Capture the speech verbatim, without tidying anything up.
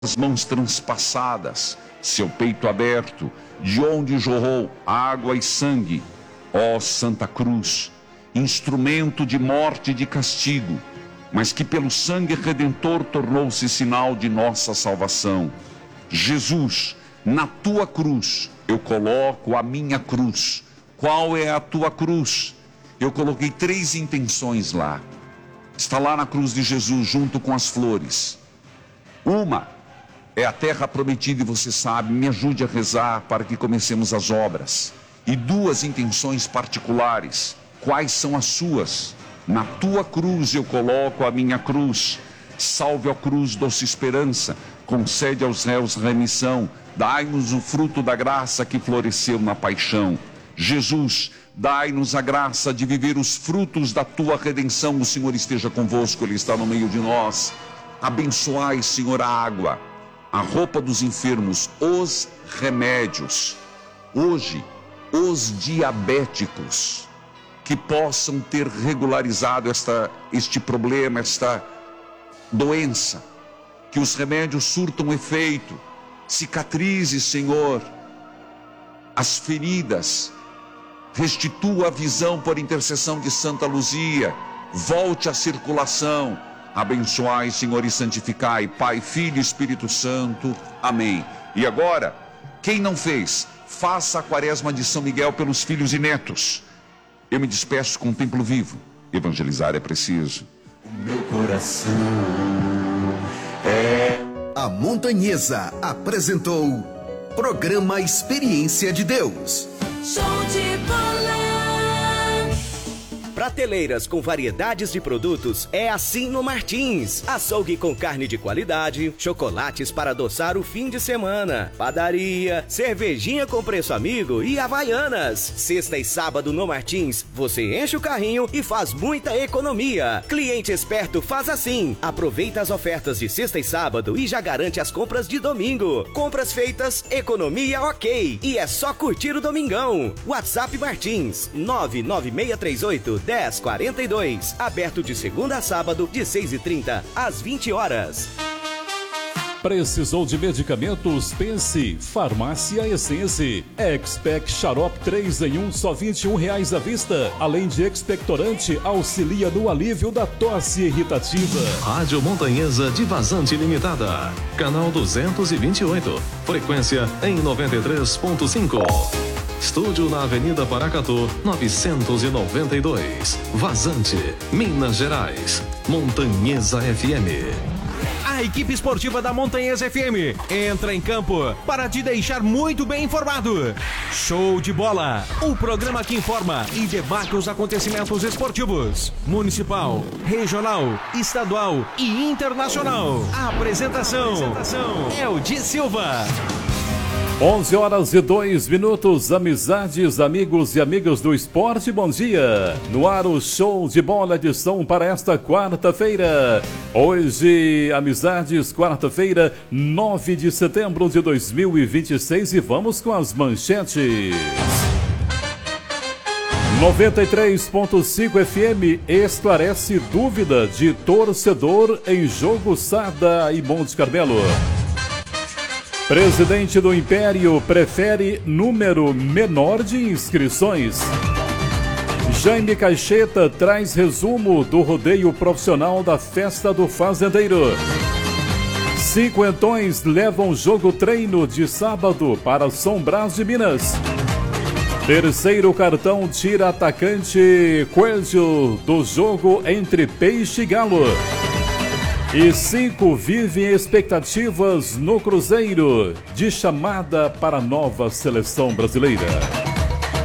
as mãos transpassadas, seu peito aberto, de onde jorrou água e sangue. Ó Santa Cruz, instrumento de morte e de castigo, mas que pelo sangue redentor tornou-se sinal de nossa salvação. Jesus, na tua cruz, eu coloco a minha cruz. Qual é a tua cruz? Eu coloquei três intenções lá. Está lá na cruz de Jesus, junto com as flores. Uma é a terra prometida e você sabe, me ajude a rezar para que comecemos as obras. E duas intenções particulares. Quais são as suas? Na tua cruz eu coloco a minha cruz. Salve a cruz, doce esperança. Concede aos réus remissão. Dai-nos o fruto da graça que floresceu na paixão. Jesus, dai-nos a graça de viver os frutos da tua redenção. O Senhor esteja convosco, Ele está no meio de nós. Abençoai, Senhor, a água, a roupa dos enfermos, os remédios. Hoje, os diabéticos que possam ter regularizado esta, este problema, esta doença, que os remédios surtam efeito, cicatrize, Senhor, as feridas, restitua a visão por intercessão de Santa Luzia, volte a circulação. Abençoai, Senhor, e santificai, Pai, Filho e Espírito Santo. Amém. E agora, quem não fez, faça a quaresma de São Miguel pelos filhos e netos. Eu me despeço com o templo vivo. Evangelizar é preciso. O meu coração é... A Montanhesa apresentou Programa Experiência de Deus. Show de bola. Prateleiras com variedades de produtos é assim no Martins. Açougue com carne de qualidade, chocolates para adoçar o fim de semana, padaria, cervejinha com preço amigo e Havaianas. Sexta e sábado no Martins, você enche o carrinho e faz muita economia. Cliente esperto faz assim. Aproveita as ofertas de sexta e sábado e já garante as compras de domingo. Compras feitas, economia ok. E é só curtir o domingão. WhatsApp Martins nove nove seis três oito um zero quatro dois. Aberto de segunda a sábado, de seis e trinta às vinte horas. Precisou de medicamentos? Pense, Farmácia Essence. Expec Xarope três em um, só vinte e um reais à vista. Além de expectorante, auxilia no alívio da tosse irritativa. Rádio Montanhesa de Vazante Limitada. Canal duzentos e vinte e oito. Frequência em noventa e três ponto cinco. Estúdio na Avenida Paracatu, novecentos e noventa e dois. Vazante, Minas Gerais. Montanhesa F M. A equipe esportiva da Montanhesa F M entra em campo para te deixar muito bem informado. Show de bola, o programa que informa e debate os acontecimentos esportivos, municipal, regional, estadual e internacional. A apresentação, apresentação é o de Silva. onze horas e dois minutos, amizades, amigos e amigas do esporte, bom dia. No ar o Show de Bola, edição para esta quarta-feira. Hoje, amizades, quarta-feira, nove de setembro de dois mil e vinte e seis, e vamos com as manchetes. noventa e três ponto cinco F M esclarece dúvida de torcedor em jogo Sada e Monte Carmelo. Presidente do Império prefere número menor de inscrições. Jaime Caixeta traz resumo do rodeio profissional da Festa do Fazendeiro. Cinquentões levam jogo treino de sábado para São Brás de Minas. Terceiro cartão tira atacante Coelho do jogo entre Peixe e Galo. E cinco vivem expectativas no Cruzeiro de chamada para a nova seleção brasileira.